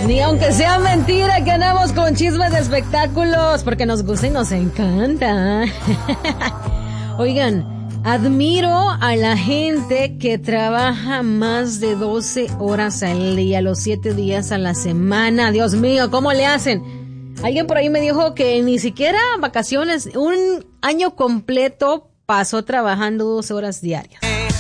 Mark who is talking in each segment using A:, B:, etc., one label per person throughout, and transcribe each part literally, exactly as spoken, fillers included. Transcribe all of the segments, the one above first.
A: Ni aunque sea mentira que andamos con chismes de espectáculos, porque nos gusta y nos encanta. Oigan, admiro a la gente que trabaja más de doce horas al día, los siete días a la semana. Dios mío, ¿cómo le hacen? Alguien por ahí me dijo que ni siquiera vacaciones, un año completo pasó trabajando doce horas diarias.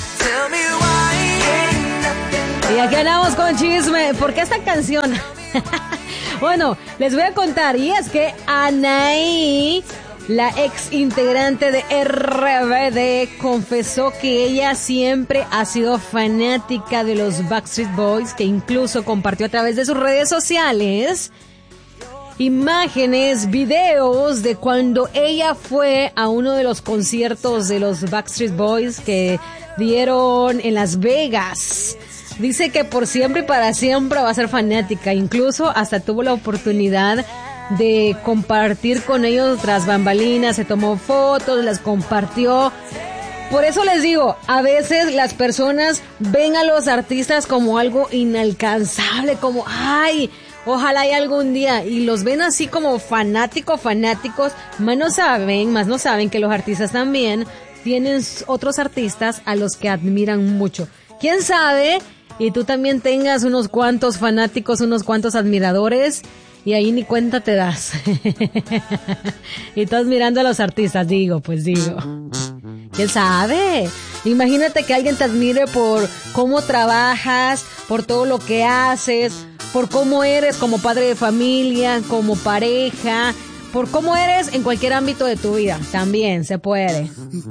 A: Y aquí andamos con chisme. ¿Por qué esta canción? Bueno, les voy a contar. Y es que Anaí, la ex integrante de R B D, confesó que ella siempre ha sido fanática de los Backstreet Boys, que incluso compartió a través de sus redes sociales imágenes, videos de cuando ella fue a uno de los conciertos de los Backstreet Boys que dieron en Las Vegas. Dice que por siempre y para siempre va a ser fanática. Incluso hasta tuvo la oportunidad de compartir con ellos tras bambalinas. Se tomó fotos, las compartió. Por eso les digo, a veces las personas ven a los artistas como algo inalcanzable, como, ay, ojalá hay algún día, y los ven así como fanáticos, fanáticos, más no saben, más no saben que los artistas también tienen otros artistas a los que admiran mucho. ¿Quién sabe? Y tú también tengas unos cuantos fanáticos, unos cuantos admiradores, y ahí ni cuenta te das. Y estás mirando a los artistas, digo, pues digo. ¿Quién sabe? Imagínate que alguien te admire por cómo trabajas, por todo lo que haces, por cómo eres como padre de familia, como pareja, por cómo eres en cualquier ámbito de tu vida. También se puede.